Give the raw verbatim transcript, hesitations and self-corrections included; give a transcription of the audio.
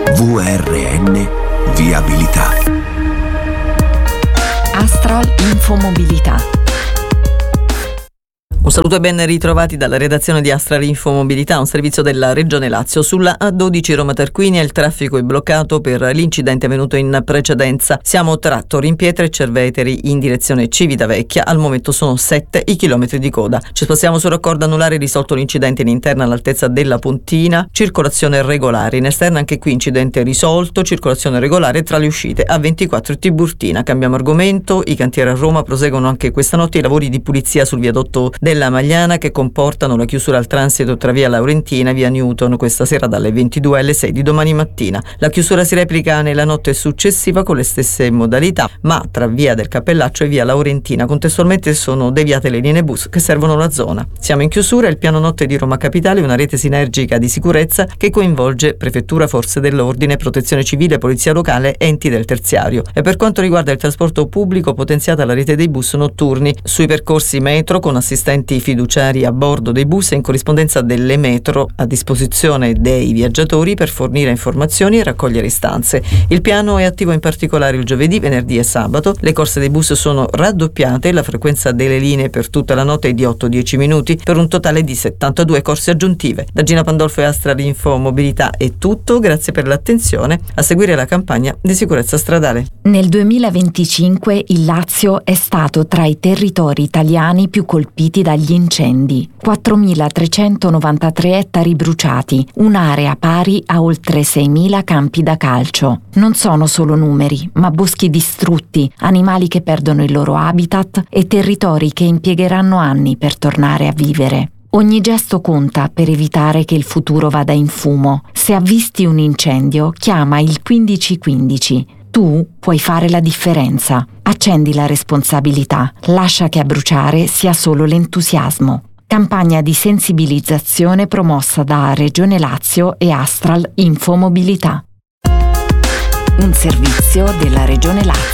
V R N Viabilità. Astral Infomobilità. Un saluto e ben ritrovati dalla redazione di Astral Infomobilità, un servizio della Regione Lazio. Sulla A dodici Roma-Tarquinia il traffico è bloccato per l'incidente avvenuto in precedenza. Siamo tra Torrimpietra e Cerveteri in direzione Civitavecchia. Al momento sono sette i chilometri di coda. Ci spostiamo su raccordo anulare, risolto l'incidente in interna all'altezza della Pontina. Circolazione regolare. In esterna anche qui incidente risolto, circolazione regolare tra le uscite A ventiquattro e Tiburtina. Cambiamo argomento. I cantieri a Roma proseguono anche questa notte i lavori di pulizia sul viadotto del la Magliana, che comportano la chiusura al transito tra via Laurentina e via Newton questa sera dalle ventidue alle sei di domani mattina. La chiusura si replica nella notte successiva con le stesse modalità, ma tra via del Cappellaccio e via Laurentina contestualmente sono deviate le linee bus che servono la zona. Siamo in chiusura. Il piano notte di Roma Capitale è una rete sinergica di sicurezza che coinvolge prefettura, forze dell'ordine, protezione civile, polizia locale, enti del terziario. E per quanto riguarda il trasporto pubblico, potenziata la rete dei bus notturni sui percorsi metro con assistenti fiduciari a bordo dei bus e in corrispondenza delle metro a disposizione dei viaggiatori per fornire informazioni e raccogliere istanze. Il piano è attivo in particolare il giovedì, venerdì e sabato. Le corse dei bus sono raddoppiate e la frequenza delle linee per tutta la notte è di otto dieci minuti per un totale di settantadue corse aggiuntive. Da Gina Pandolfo e Astral Infomobilità è tutto, grazie per l'attenzione. A seguire la campagna di sicurezza stradale. Nel duemilaventicinque il Lazio è stato tra i territori italiani più colpiti dagli incendi. quattromilatrecentonovantatré ettari bruciati, un'area pari a oltre seimila campi da calcio. Non sono solo numeri, ma boschi distrutti, animali che perdono il loro habitat e territori che impiegheranno anni per tornare a vivere. Ogni gesto conta per evitare che il futuro vada in fumo. Se avvisti un incendio, chiama il quindici quindici. Tu puoi fare la differenza. Accendi la responsabilità. Lascia che a bruciare sia solo l'entusiasmo. Campagna di sensibilizzazione promossa da Regione Lazio e Astral Infomobilità. Un servizio della Regione Lazio.